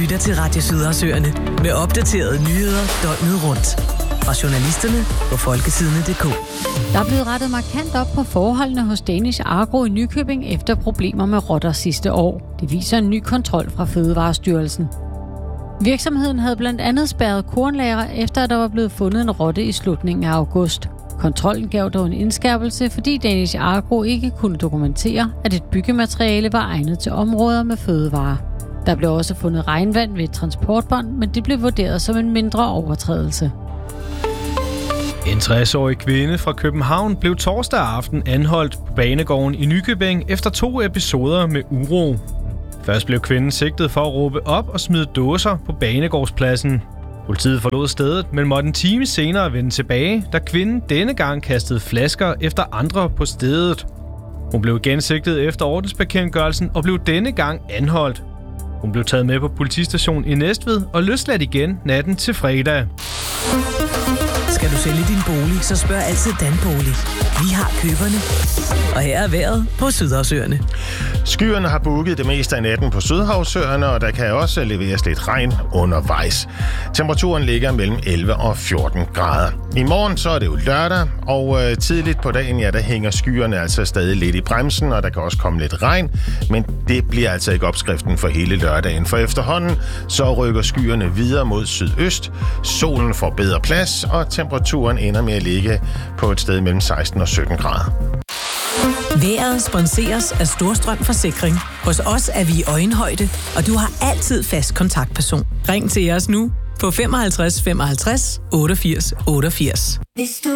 lytter til Radio Sydersøerne med opdaterede nyheder døgnet rundt. Fra journalisterne på folketidene.dk. Der er blevet rettet markant op på forholdene hos Danish Agro i Nykøbing efter problemer med rotter sidste år. Det viser en ny kontrol fra Fødevarestyrelsen. Virksomheden havde blandt andet spærret kornlager, efter at der var blevet fundet en rotte i slutningen af august. Kontrollen gav dog en indskærpelse, fordi Danish Agro ikke kunne dokumentere, at et byggemateriale var egnet til områder med fødevarer. Der blev også fundet regnvand ved et transportbånd, men det blev vurderet som en mindre overtrædelse. En 60-årig kvinde fra København blev torsdag aften anholdt på banegården i Nykøbing efter 2 episoder med uro. Først blev kvinden sigtet for at råbe op og smide dåser på banegårdspladsen. Politiet forlod stedet, men måtte en time senere vende tilbage, da kvinden denne gang kastede flasker efter andre på stedet. Hun blev igen sigtet efter ordensbekendtgørelsen og blev denne gang anholdt. Hun blev taget med på politistationen i Næstved og løsladt igen natten til fredag. Skal du sælge din bolig, så spørg altid Danbolig. Vi har køberne. Og her er vejret på Sydersøerne. Skyerne har booket det meste af natten på Sydhavsøerne, og der kan også leveres lidt regn undervejs. Temperaturen ligger mellem 11 og 14 grader. I morgen så er det jo lørdag, og tidligt på dagen, der hænger skyerne altså stadig lidt i bremsen, og der kan også komme lidt regn, men det bliver altså ikke opskriften for hele lørdagen, for efterhånden så rykker skyerne videre mod sydøst, solen får bedre plads, og temperaturen ender med at ligge på et sted mellem 16 og 17 grader. Vejret sponseres af Storstrøm Forsikring. Hos os er vi i øjenhøjde, og du har altid fast kontaktperson. Ring til os nu på 55 55 88 88.